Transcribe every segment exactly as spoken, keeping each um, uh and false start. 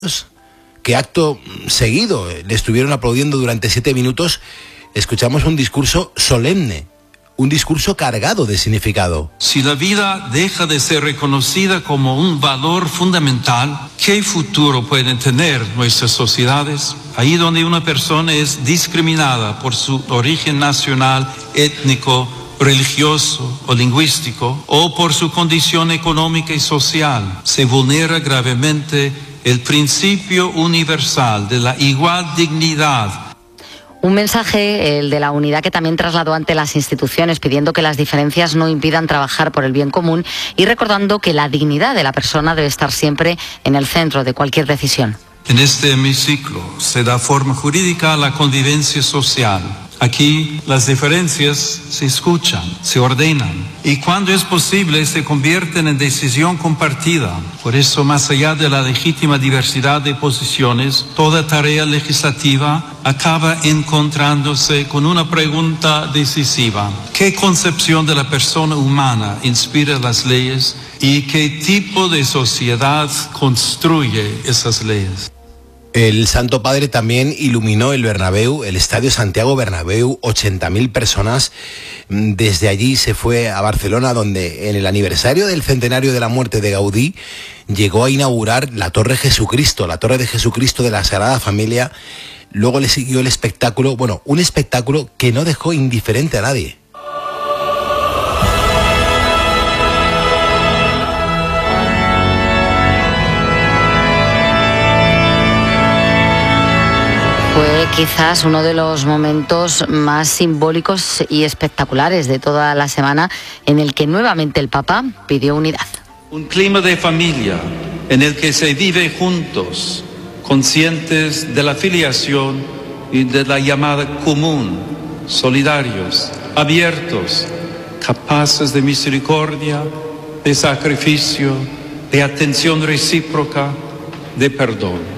que acto seguido le estuvieron aplaudiendo durante siete minutos, escuchamos un discurso solemne, un discurso cargado de significado. Si la vida deja de ser reconocida como un valor fundamental, ¿qué futuro pueden tener nuestras sociedades? Ahí donde una persona es discriminada por su origen nacional, étnico, religioso o lingüístico, o por su condición económica y social, se vulnera gravemente el principio universal de la igual dignidad. Un mensaje, el de la unidad, que también trasladó ante las instituciones, pidiendo que las diferencias no impidan trabajar por el bien común y recordando que la dignidad de la persona debe estar siempre en el centro de cualquier decisión. En este hemiciclo se da forma jurídica a la convivencia social. Aquí las diferencias se escuchan, se ordenan y cuando es posible se convierten en decisión compartida. Por eso, más allá de la legítima diversidad de posiciones, toda tarea legislativa acaba encontrándose con una pregunta decisiva. ¿Qué concepción de la persona humana inspira las leyes y qué tipo de sociedad construye esas leyes? El Santo Padre también iluminó el Bernabéu, el Estadio Santiago Bernabéu, ochenta mil personas. Desde allí se fue a Barcelona, donde en el aniversario del centenario de la muerte de Gaudí llegó a inaugurar la Torre Jesucristo, la Torre de Jesucristo de la Sagrada Familia. Luego le siguió el espectáculo, bueno, un espectáculo que no dejó indiferente a nadie. Fue quizás uno de los momentos más simbólicos y espectaculares de toda la semana, en el que nuevamente el Papa pidió unidad. Un clima de familia en el que se vive juntos, conscientes de la filiación y de la llamada común, solidarios, abiertos, capaces de misericordia, de sacrificio, de atención recíproca, de perdón.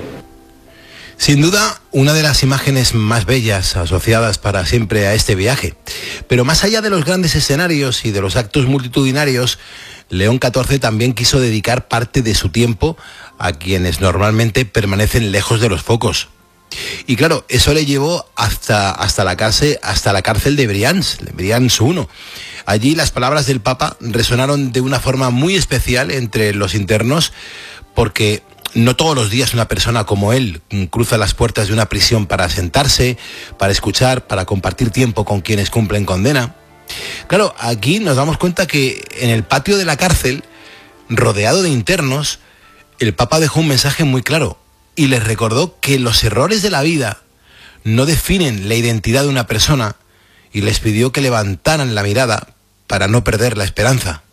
Sin duda, una de las imágenes más bellas asociadas para siempre a este viaje. Pero más allá de los grandes escenarios y de los actos multitudinarios, León catorce también quiso dedicar parte de su tiempo a quienes normalmente permanecen lejos de los focos. Y claro, eso le llevó hasta, hasta, la, cárcel, hasta la cárcel de Brians, Brians uno. Allí las palabras del Papa resonaron de una forma muy especial entre los internos, porque no todos los días una persona como él cruza las puertas de una prisión para sentarse, para escuchar, para compartir tiempo con quienes cumplen condena. Claro, aquí nos damos cuenta que en el patio de la cárcel, rodeado de internos, el Papa dejó un mensaje muy claro y les recordó que los errores de la vida no definen la identidad de una persona y les pidió que levantaran la mirada para no perder la esperanza.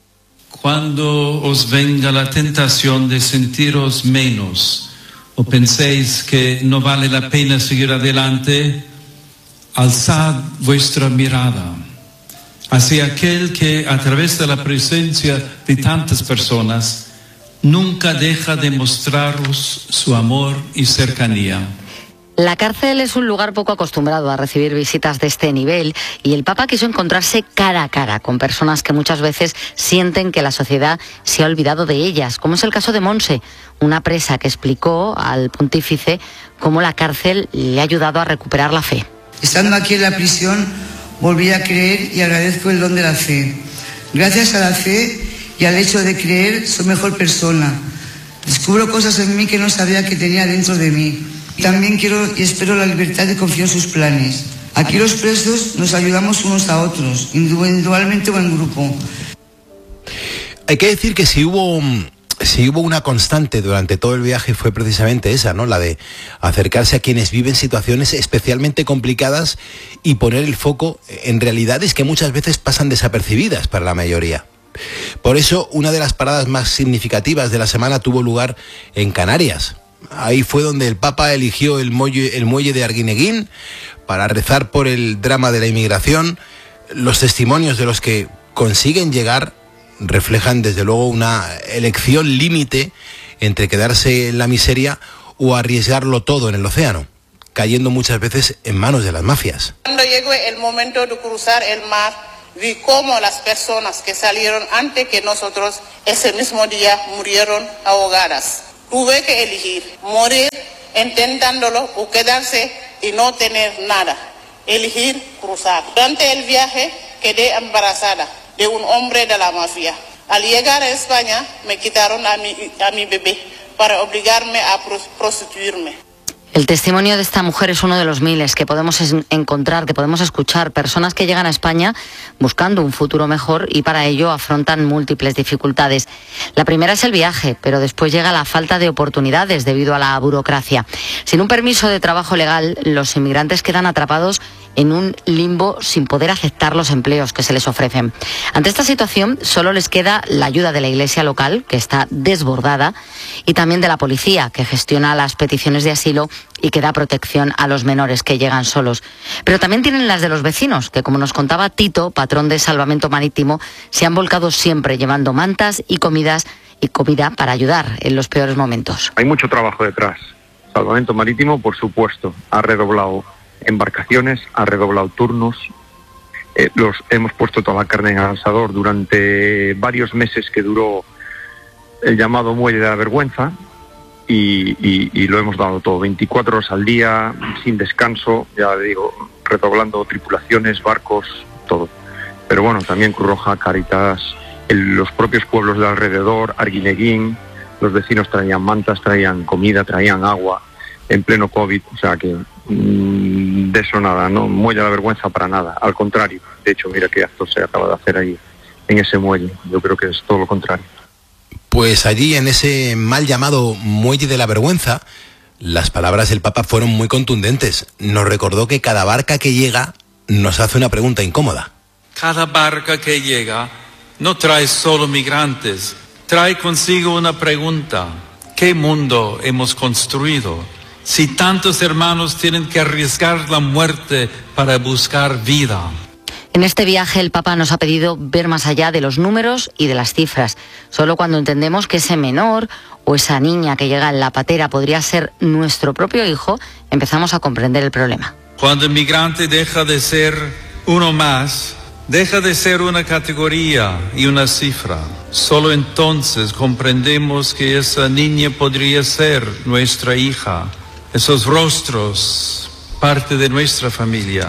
Cuando os venga la tentación de sentiros menos o penséis que no vale la pena seguir adelante, alzad vuestra mirada hacia aquel que a través de la presencia de tantas personas nunca deja de mostraros su amor y cercanía. La cárcel es un lugar poco acostumbrado a recibir visitas de este nivel y el Papa quiso encontrarse cara a cara con personas que muchas veces sienten que la sociedad se ha olvidado de ellas, como es el caso de Monse, una presa que explicó al pontífice cómo la cárcel le ha ayudado a recuperar la fe. Estando aquí en la prisión volví a creer y agradezco el don de la fe. Gracias a la fe y al hecho de creer soy mejor persona. Descubro cosas en mí que no sabía que tenía dentro de mí. También quiero y espero la libertad y confío en sus planes. Aquí los presos nos ayudamos unos a otros, individualmente o en grupo. Hay que decir que si hubo, si hubo una constante durante todo el viaje fue precisamente esa, ¿no? La de acercarse a quienes viven situaciones especialmente complicadas y poner el foco en realidades que muchas veces pasan desapercibidas para la mayoría. Por eso, una de las paradas más significativas de la semana tuvo lugar en Canarias. Ahí fue donde el Papa eligió el muelle, el muelle de Arguineguín para rezar por el drama de la inmigración. Los testimonios de los que consiguen llegar reflejan desde luego una elección límite entre quedarse en la miseria o arriesgarlo todo en el océano, cayendo muchas veces en manos de las mafias. Cuando llegó el momento de cruzar el mar, vi cómo las personas que salieron antes que nosotros ese mismo día murieron ahogadas. Tuve que elegir morir intentándolo o quedarse y no tener nada. Elegir cruzar. Durante el viaje quedé embarazada de un hombre de la mafia. Al llegar a España me quitaron a mi, a mi bebé para obligarme a prostituirme. El testimonio de esta mujer es uno de los miles que podemos encontrar, que podemos escuchar. Personas que llegan a España buscando un futuro mejor y para ello afrontan múltiples dificultades. La primera es el viaje, pero después llega la falta de oportunidades debido a la burocracia. Sin un permiso de trabajo legal, los inmigrantes quedan atrapados en un limbo sin poder aceptar los empleos que se les ofrecen. Ante esta situación, solo les queda la ayuda de la iglesia local, que está desbordada, y también de la policía, que gestiona las peticiones de asilo y que da protección a los menores que llegan solos. Pero también tienen las de los vecinos, que como nos contaba Tito, patrón de Salvamento Marítimo, se han volcado siempre llevando mantas y comidas y comida para ayudar en los peores momentos. Hay mucho trabajo detrás. Salvamento Marítimo, por supuesto, ha redoblado embarcaciones, ha redoblado turnos, eh, los hemos puesto toda la carne en el asador durante varios meses que duró el llamado Muelle de la Vergüenza y, y, y lo hemos dado todo, veinticuatro horas al día, sin descanso, ya digo, redoblando tripulaciones, barcos, todo. Pero bueno, también Cruz Roja, Cáritas, el, los propios pueblos de alrededor, Arguineguín, los vecinos traían mantas, traían comida, traían agua, en pleno COVID, o sea que mmm, de eso nada, no muelle de la vergüenza para nada, al contrario. De hecho, mira qué acto se acaba de hacer ahí, en ese muelle, yo creo que es todo lo contrario. Pues allí, en ese mal llamado Muelle de la Vergüenza, las palabras del Papa fueron muy contundentes. Nos recordó que cada barca que llega nos hace una pregunta incómoda. Cada barca que llega no trae solo migrantes, trae consigo una pregunta. ¿Qué mundo hemos construido? Si tantos hermanos tienen que arriesgar la muerte para buscar vida. En este viaje el Papa nos ha pedido ver más allá de los números y de las cifras. Solo cuando entendemos que ese menor o esa niña que llega en la patera podría ser nuestro propio hijo, empezamos a comprender el problema. Cuando el migrante deja de ser uno más, deja de ser una categoría y una cifra. Solo entonces comprendemos que esa niña podría ser nuestra hija. Esos rostros, parte de nuestra familia.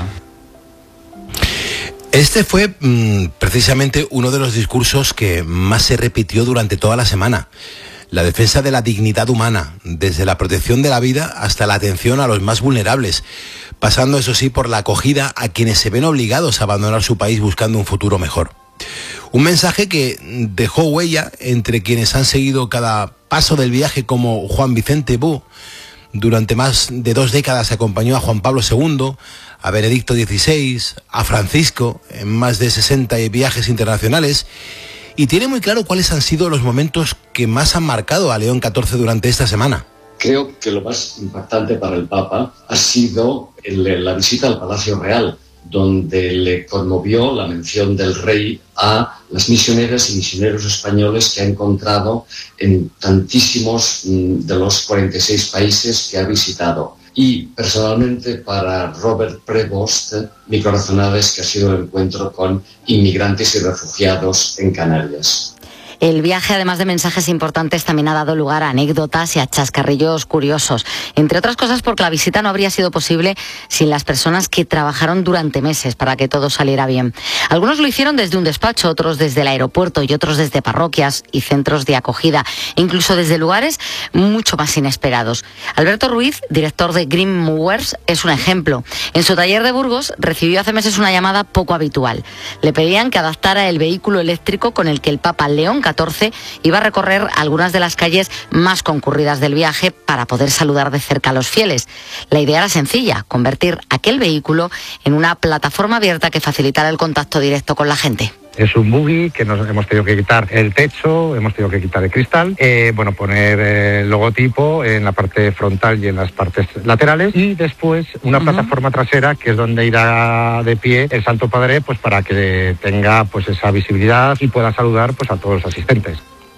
Este fue mmm, precisamente uno de los discursos que más se repitió durante toda la semana. La defensa de la dignidad humana, desde la protección de la vida hasta la atención a los más vulnerables, pasando eso sí por la acogida a quienes se ven obligados a abandonar su país buscando un futuro mejor. Un mensaje que dejó huella entre quienes han seguido cada paso del viaje, como Juan Vicente Bu. Durante más de dos décadas acompañó a Juan Pablo segundo, a Benedicto dieciséis, a Francisco en más de sesenta viajes internacionales y tiene muy claro cuáles han sido los momentos que más han marcado a León catorce durante esta semana. Creo que lo más impactante para el Papa ha sido el, la visita al Palacio Real, donde le conmovió la mención del rey a las misioneras y misioneros españoles que ha encontrado en tantísimos de los cuarenta y seis países que ha visitado. Y personalmente para Robert Prevost, mi corazonada es que ha sido el encuentro con inmigrantes y refugiados en Canarias. El viaje, además de mensajes importantes, también ha dado lugar a anécdotas y a chascarrillos curiosos. Entre otras cosas porque la visita no habría sido posible sin las personas que trabajaron durante meses para que todo saliera bien. Algunos lo hicieron desde un despacho, otros desde el aeropuerto y otros desde parroquias y centros de acogida, e incluso desde lugares mucho más inesperados. Alberto Ruiz, director de Green Movers, es un ejemplo. En su taller de Burgos recibió hace meses una llamada poco habitual. Le pedían que adaptara el vehículo eléctrico con el que el Papa León catorce iba a recorrer algunas de las calles más concurridas del viaje para poder saludar de cerca a los fieles. La idea era sencilla, convertir aquel vehículo en una plataforma abierta que facilitara el contacto directo con la gente. Es un buggy que nos hemos tenido que quitar el techo, hemos tenido que quitar el cristal, eh, bueno, poner el logotipo en la parte frontal y en las partes laterales y después una uh-huh. plataforma trasera que es donde irá de pie el Santo Padre, pues para que tenga pues esa visibilidad y pueda saludar pues a todos los asistentes.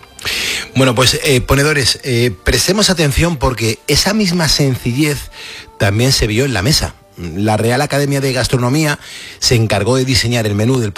Bueno, pues eh, ponedores, eh, prestemos atención porque esa misma sencillez también se vio en la mesa. La Real Academia de Gastronomía se encargó de diseñar el menú del Papa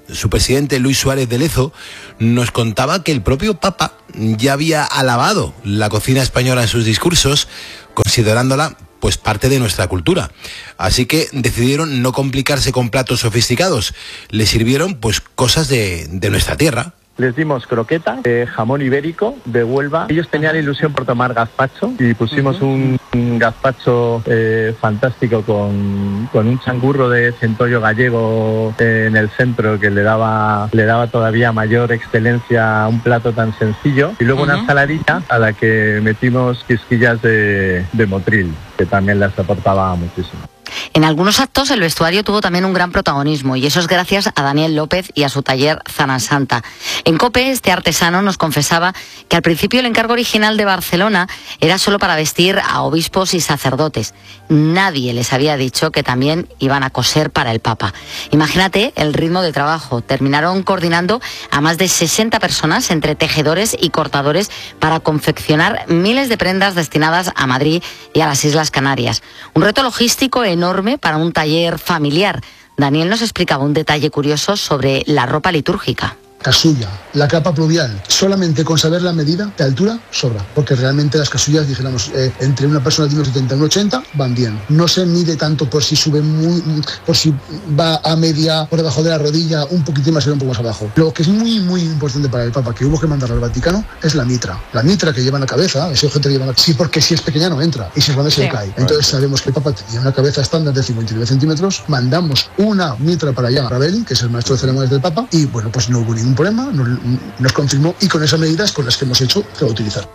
su presidente Luis Suárez de Lezo nos contaba que el propio Papa ya había alabado la cocina española en sus discursos, considerándola pues parte de nuestra cultura. Así que decidieron no complicarse con platos sofisticados, les sirvieron pues cosas de, de nuestra tierra. Les dimos croquetas, eh, jamón ibérico de Huelva. Ellos tenían ilusión por tomar gazpacho y pusimos uh-huh. un, un gazpacho eh, fantástico con, con un changurro de centollo gallego eh, en el centro que le daba le daba todavía mayor excelencia a un plato tan sencillo. Y luego uh-huh. una ensaladilla a la que metimos quisquillas de, de motril, que también les aportaba muchísimo. En algunos actos el vestuario tuvo también un gran protagonismo y eso es gracias a Daniel López y a su taller Zana Santa. En COPE este artesano nos confesaba que al principio el encargo original de Barcelona era solo para vestir a obispos y sacerdotes. Nadie les había dicho que también iban a coser para el Papa. Imagínate el ritmo de trabajo. Terminaron coordinando a más de sesenta personas entre tejedores y cortadores para confeccionar miles de prendas destinadas a Madrid y a las Islas Canarias. Un reto logístico enorme para un taller familiar. Daniel nos explicaba un detalle curioso sobre la ropa litúrgica. Casulla, la capa pluvial, solamente con saber la medida de altura sobra, porque realmente las casullas, dijéramos, eh, entre una persona de uno setenta y uno ochenta van bien. No se mide tanto por si sube muy, por si va a media por debajo de la rodilla, un poquitín más y un poco más abajo. Lo que es muy, muy importante para el Papa, que hubo que mandar al Vaticano, es la mitra. La mitra que lleva en la cabeza, ese objeto que lleva en la cabeza, sí, porque si es pequeña no entra, y si es grande se le cae. Entonces sabemos que el Papa tenía una cabeza estándar de cincuenta y nueve centímetros, mandamos una mitra para allá a Ravelli, que es el maestro de ceremonias del Papa, y bueno, pues no hubo ningún problema, nos, nos confirmó y con esas medidas con las que hemos hecho que va a utilizar.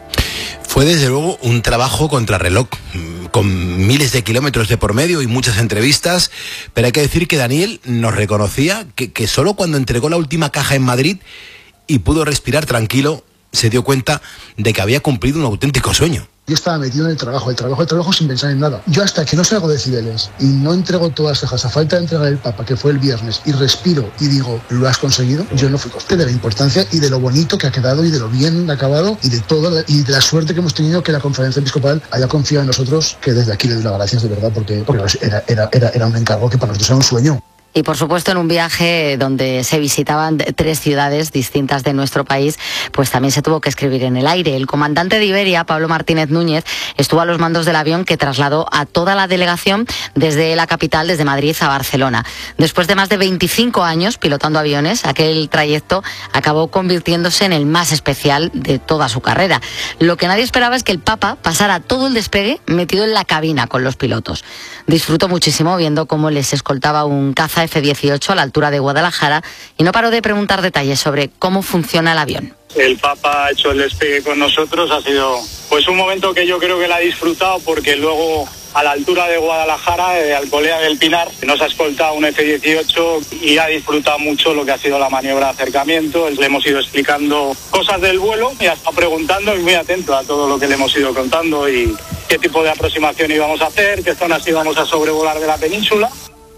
Fue desde luego un trabajo contrarreloj, con miles de kilómetros de por medio y muchas entrevistas, pero hay que decir que Daniel nos reconocía que, que solo cuando entregó la última caja en Madrid y pudo respirar tranquilo, se dio cuenta de que había cumplido un auténtico sueño. Yo estaba metido en el trabajo, el trabajo, el trabajo sin pensar en nada. Yo hasta que no salgo de Cibeles y no entrego todas las cajas a falta de entregar el Papa, que fue el viernes, y respiro y digo, ¿lo has conseguido? Yo no fui consciente de la importancia y de lo bonito que ha quedado y de lo bien acabado y de toda y de la suerte que hemos tenido que la conferencia episcopal haya confiado en nosotros, que desde aquí le doy las gracias de verdad, porque, porque era, era, era, era un encargo que para nosotros era un sueño. Y por supuesto en un viaje donde se visitaban tres ciudades distintas de nuestro país, pues también se tuvo que escribir en el aire. El comandante de Iberia, Pablo Martínez Núñez, estuvo a los mandos del avión que trasladó a toda la delegación desde la capital, desde Madrid a Barcelona. Después de más de veinticinco años pilotando aviones, aquel trayecto acabó convirtiéndose en el más especial de toda su carrera. Lo que nadie esperaba es que el Papa pasara todo el despegue metido en la cabina con los pilotos. Disfrutó muchísimo viendo cómo les escoltaba un caza F dieciocho a la altura de Guadalajara y no paró de preguntar detalles sobre cómo funciona el avión. El Papa ha hecho el despegue con nosotros, ha sido pues un momento que yo creo que la ha disfrutado, porque luego a la altura de Guadalajara, de Alcolea del Pinar, nos ha escoltado un F dieciocho y ha disfrutado mucho lo que ha sido la maniobra de acercamiento. Le hemos ido explicando cosas del vuelo y ha estado preguntando y muy atento a todo lo que le hemos ido contando y qué tipo de aproximación íbamos a hacer, qué zonas íbamos a sobrevolar de la península.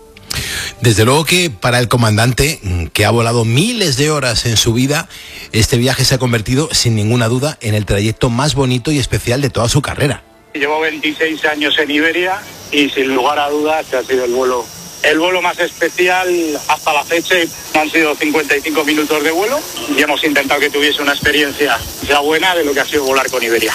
Desde luego que para el comandante, que ha volado miles de horas en su vida, este viaje se ha convertido sin ninguna duda en el trayecto más bonito y especial de toda su carrera. Llevo veintiséis años en Iberia y sin lugar a dudas este ha sido el vuelo el vuelo más especial hasta la fecha. Han sido cincuenta y cinco minutos de vuelo y hemos intentado que tuviese una experiencia ya buena de lo que ha sido volar con Iberia.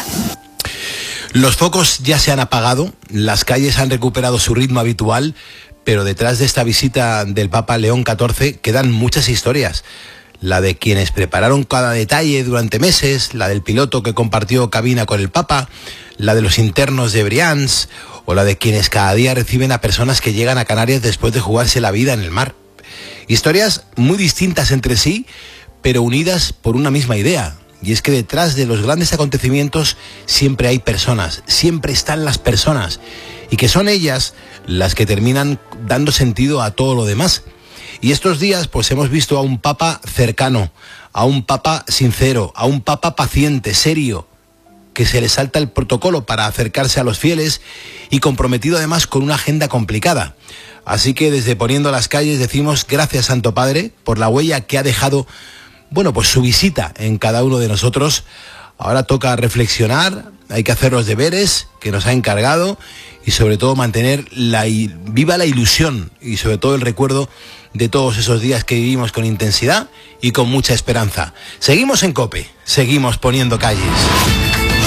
Los focos ya se han apagado, las calles han recuperado su ritmo habitual, pero detrás de esta visita del Papa León catorce quedan muchas historias. La de quienes prepararon cada detalle durante meses, la del piloto que compartió cabina con el Papa, la de los internos de Brians, o la de quienes cada día reciben a personas que llegan a Canarias después de jugarse la vida en el mar. Historias muy distintas entre sí, pero unidas por una misma idea. Y es que detrás de los grandes acontecimientos siempre hay personas, siempre están las personas, y que son ellas las que terminan dando sentido a todo lo demás. Y estos días pues hemos visto a un Papa cercano, a un Papa sincero, a un Papa paciente, serio, que se le salta el protocolo para acercarse a los fieles y comprometido además con una agenda complicada. Así que desde Poniendo las Calles decimos gracias, Santo Padre, por la huella que ha dejado, bueno, pues su visita en cada uno de nosotros. Ahora toca reflexionar, hay que hacer los deberes que nos ha encargado y sobre todo mantener la, viva la ilusión y sobre todo el recuerdo de todos esos días que vivimos con intensidad y con mucha esperanza. Seguimos en COPE, seguimos poniendo calles.